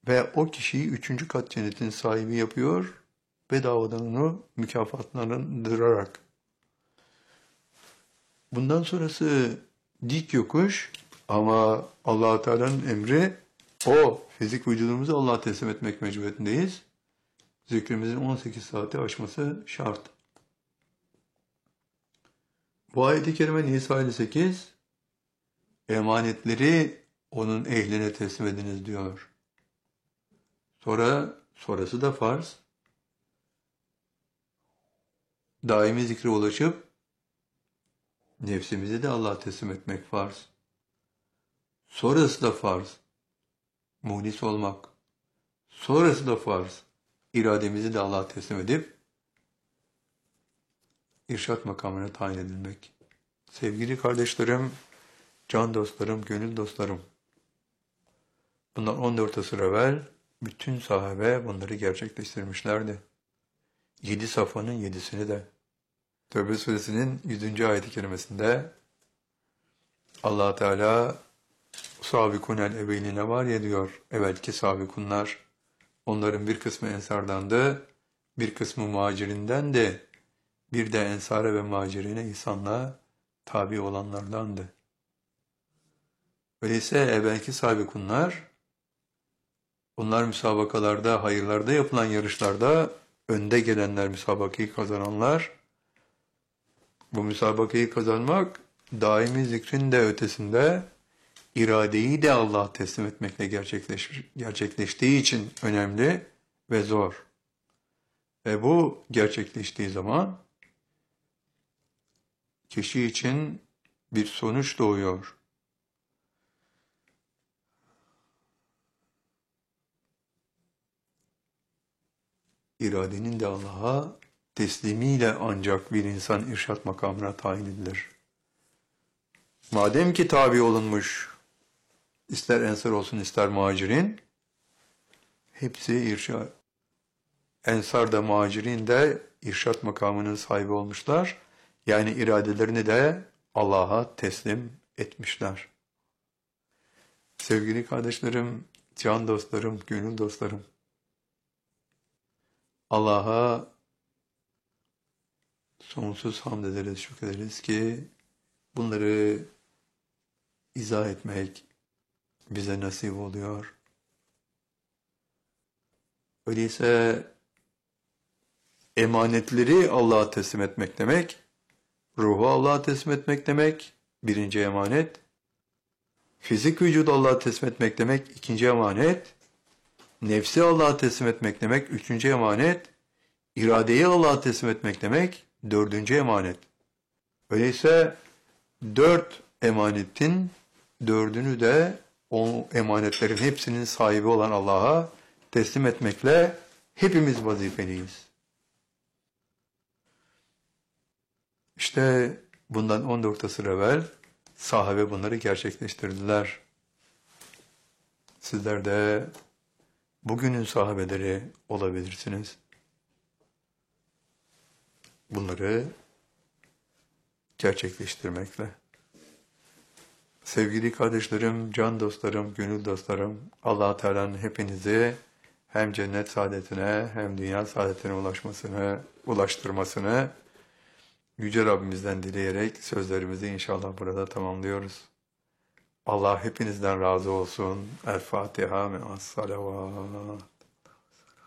ve o kişiyi 3. kat cennetin sahibi yapıyor, bedavadan onu mükafatlandırarak. Bundan sonrası dik yokuş ama Allah Teala'nın emri o fizik vücudumuzu Allah'a teslim etmek mecburiyetindeyiz. Zikrimizin 18 saati aşması şart. Bu ayet-i kerime Nisa 58 emanetleri onun ehline teslim ediniz diyor. Sonrası da farz. Daimi zikre ulaşıp nefsimizi de Allah'a teslim etmek farz. Sonrası da farz. Muhlis olmak. Sonrası da farz. İrademizi de Allah'a teslim edip irşat makamına tayin edilmek. Sevgili kardeşlerim, can dostlarım, gönül dostlarım. Bundan 14 asır evvel bütün sahabe bunları gerçekleştirmişlerdi. 7 safhanın 7'sini de. Tevbe suresinin 100. ayet-i kerimesinde Allah Teala "Sabikunel evveline var ya" diyor. Evvelki sabikunlar. Onların bir kısmı ensardandı, bir kısmı muhacirinden de, bir de ensara ve muhacirine ihsanla tabi olanlardandı. Öyleyse evvelki sabikunlar, onlar müsabakalarda, hayırlarda yapılan yarışlarda önde gelenler, müsabakayı kazananlar. Bu müsabakayı kazanmak daimi zikrin de ötesinde iradeyi de Allah'a teslim etmekle gerçekleştiği için önemli ve zor. Ve bu gerçekleştiği zaman kişi için bir sonuç doğuyor. İradenin de Allah'a teslimiyle ancak bir insan irşat makamına tayin edilir. Madem ki tabi olunmuş, ister ensar olsun ister muhacirin, hepsi irşat. Ensar da muhacirin de irşat makamının sahibi olmuşlar. Yani iradelerini de Allah'a teslim etmişler. Sevgili kardeşlerim, can dostlarım, gönül dostlarım, Allah'a sonsuz hamd ederiz, şükrederiz ki bunları izah etmek bize nasip oluyor. Öyleyse emanetleri Allah'a teslim etmek demek, ruhu Allah'a teslim etmek demek, birinci emanet. Fizik vücudu Allah'a teslim etmek demek, ikinci emanet. Nefsi Allah'a teslim etmek demek, üçüncü emanet. İradeyi Allah'a teslim etmek demek, dördüncü emanet. Öyleyse 4 emanetin dördünü de o emanetlerin hepsinin sahibi olan Allah'a teslim etmekle hepimiz vazifeliyiz. İşte bundan 14 asır evvel sahabe bunları gerçekleştirdiler. Sizler de bugünün sahabeleri olabilirsiniz. Bunları gerçekleştirmekle. Sevgili kardeşlerim, can dostlarım, gönül dostlarım, Allah Teala'nın hepinizi hem cennet saadetine hem dünya saadetine ulaştırmasını Yüce Rabbimizden dileyerek sözlerimizi inşallah burada tamamlıyoruz. Allah hepinizden razı olsun. El Fatiha me'as salavat.